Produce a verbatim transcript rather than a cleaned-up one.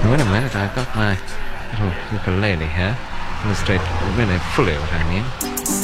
Wait a minute, I've got my little ukulele here. Illustrate really fully what I mean.